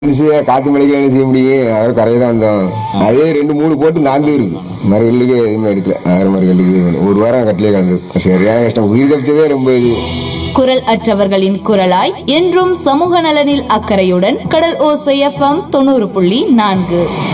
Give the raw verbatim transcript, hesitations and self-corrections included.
என்ன செய்ய காத்து மலைக்கு என்ன செய்ய முடியும், அவர் கரையை தான் வந்தோம். அதே ரெண்டு மூணு போட்டு நான்கு இருக்கு மறுகளுக்கு எதுவுமே எடுக்கல. ஆறு மறுகளுக்கு ஒரு வாரம் கட்டிலே கலந்து சரியான கஷ்டம். உயிர் தப்பிச்சதே ரொம்ப இது. குரல் அற்றவர்களின் குரலாய் என்றும் சமூக நலனில் அக்கறையுடன் கடல் ஓசை எஃப்எம் தொண்ணூறு புள்ளி நான்கு.